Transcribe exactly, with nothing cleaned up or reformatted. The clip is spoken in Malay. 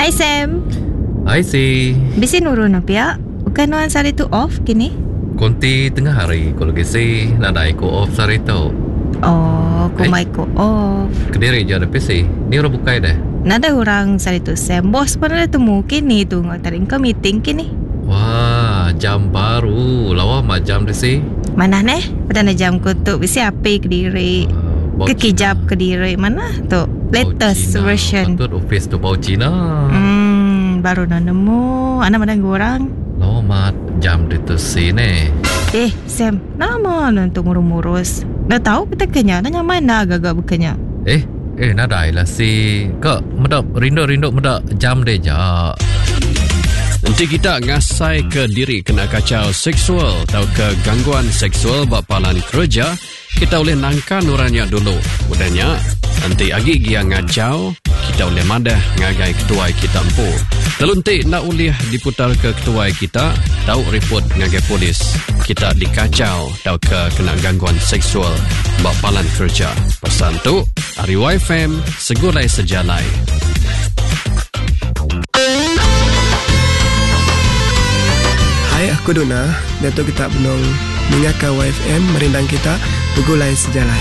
Hai Sam. Hai si. Bisi nurun apa ya? Bukan nuan sari tu off kini? Konti tengah hari kalau kisi nak ada ko off sari tu. Oh, ko mai ko off. Kediri je ada P C. Ni orang bukai dah. Nada orang sari tu Sam. Bos pun ada temu kini tu ngatarin ke meeting kini. Wah, jam baru. Lawa macam di si. Mana neh? Pada na jam ko tu bisi api Kediri. Uh, Kekijap Kediri mana tu? Latest Cina. version. Patut office tu bau Cina. Hmm, baru nak nemu. Anak mana orang? Lawa mat jam di tu si ni. Eh, Sam, nama nanti ngurus-ngurus. Dah tahu kita kenya, nanya mana agak-agak berkenya. Eh, eh nadai lah si. Kak, medap rindu-rindu medap jam deh jak. Nanti kita ngasai ke diri kena kacau seksual atau ke gangguan seksual bapalan kerja, kita boleh nangkan orangnya dulu. Udahnya, nanti agi dia ngacau, kita boleh madah ngagai ketua kita empu. Teluntik nak ulih diputar ke ketua kita, tahu report ngagai polis. Kita dikacau atau ke kena gangguan seksual bapalan kerja. Pesan tu, Ari Y F M, segulai sejalai. Hai, aku Dona. Datuk kita benong mengakai Y F M merindang kita begulai sejalan.